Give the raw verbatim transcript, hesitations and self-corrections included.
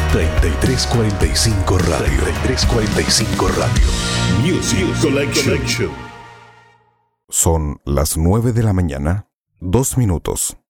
treinta y tres cuarenta y cinco Radio. treinta y tres cuarenta y cinco Radio. Music, Music Collection. Collection. Son las nueve de la mañana, dos minutos.